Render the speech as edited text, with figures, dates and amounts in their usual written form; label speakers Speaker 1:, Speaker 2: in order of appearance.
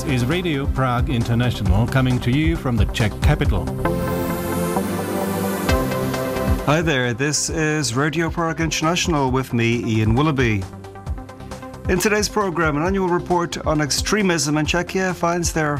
Speaker 1: This is Radio Prague International coming to you from the Czech capital.
Speaker 2: Hi there, this is Radio Prague International with me, Ian Willoughby. In today's programme, an annual report on extremism in Czechia finds there are